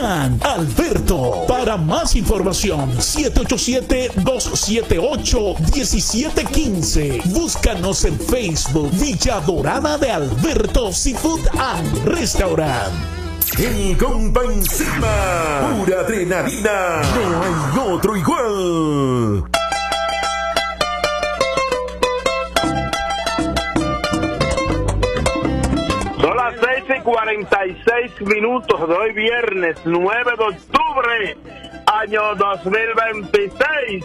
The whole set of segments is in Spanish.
Alberto. Para más información, 787-278-1715. Búscanos en Facebook, Villa Dorada de Alberto Seafood and Restaurant. El compa encima, pura adrenalina, no hay otro igual. Son las 6:46 de hoy viernes 9 de octubre, año 2026.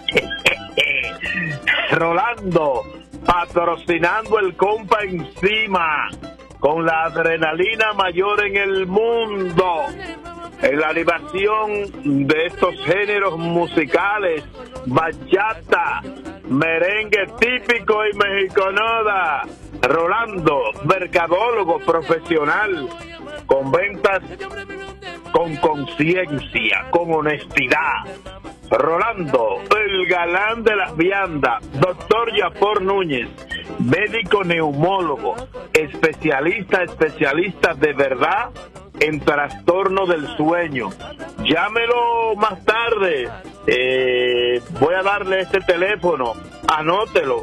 Rolando, patrocinando el compa encima, con la adrenalina mayor en el mundo, en la animación de estos géneros musicales, bachata, merengue típico y mexiconoda. Rolando, mercadólogo profesional, con ventas con conciencia, con honestidad. Rolando, el galán de las viandas, doctor Yafor Núñez, médico neumólogo, especialista de verdad en trastorno del sueño. Llámelo más tarde, voy a darle este teléfono, anótelo,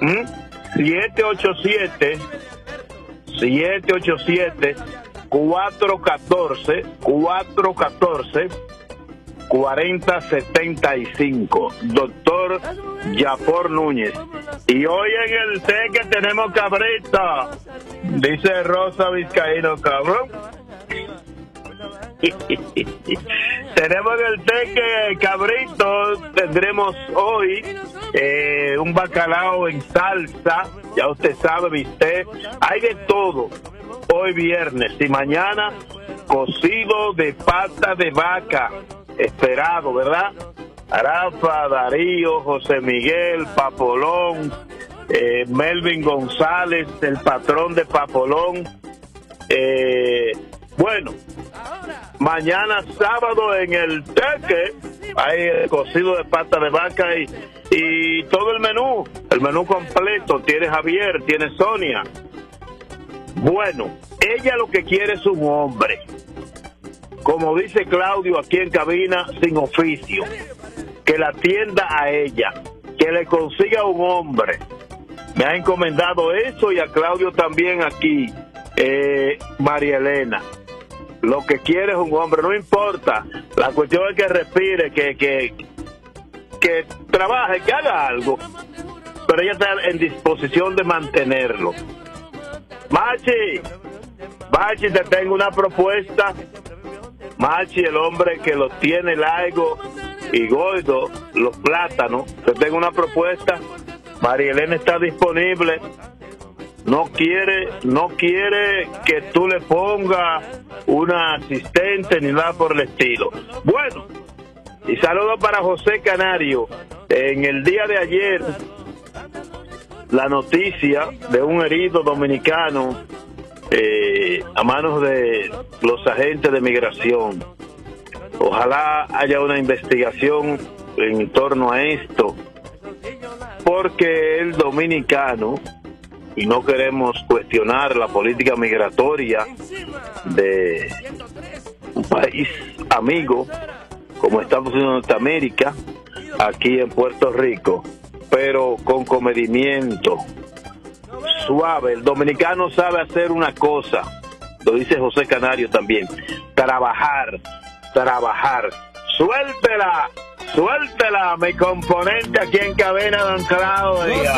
787-414-4075, doctor Yafor Núñez. Y hoy en el té que tenemos cabrito, dice Rosa Vizcaíno, cabrón. Tenemos en el té que cabrito, tendremos hoy un bacalao en salsa, ya usted sabe, viste, hay de todo hoy viernes, y mañana cocido de pata de vaca, esperado, ¿verdad? Rafa, Darío, José Miguel, Papolón, Melvin González, el patrón de Papolón. Bueno, mañana sábado en el Teque hay el cocido de pata de vaca y todo el menú completo. Tiene Javier, tiene Sonia. Bueno, ella lo que quiere es un hombre, como dice Claudio aquí en cabina, sin oficio, que la atienda a ella, que le consiga un hombre. Me ha encomendado eso, y a Claudio también aquí, María Elena. Lo que quiere es un hombre, no importa. La cuestión es que respire, que trabaje, que haga algo. Pero ella está en disposición de mantenerlo. Machi, te tengo una propuesta. Machi, el hombre que lo tiene largo y gordo, los plátanos, te tengo una propuesta. María Elena está disponible. No quiere que tú le pongas una asistente ni nada por el estilo. Bueno, y saludo para José Canario. En el día de ayer, la noticia de un herido dominicano a manos de los agentes de migración. Ojalá haya una investigación en torno a esto, porque el dominicano, y no queremos cuestionar la política migratoria de un país amigo como Estados Unidos de Norteamérica, aquí en Puerto Rico, pero con comedimiento, suave. El dominicano sabe hacer una cosa, lo dice José Canario también: trabajar. Suéltela, mi componente aquí en cabina, don Claudio.